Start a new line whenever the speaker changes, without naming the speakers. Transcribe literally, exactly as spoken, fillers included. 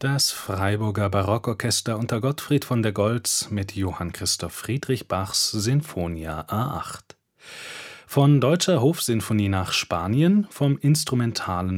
Das Freiburger Barockorchester unter Gottfried von der Goltz mit Johann Christoph Friedrich Bachs Sinfonia A acht. Von Deutscher Hofsinfonie nach Spanien vom instrumentalen